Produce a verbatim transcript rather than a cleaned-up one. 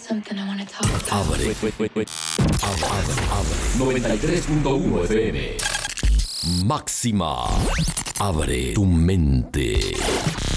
something I wanna talk about. Abre, abre, abre, abre. noventa y tres punto uno F M. Máxima. Abre tu mente.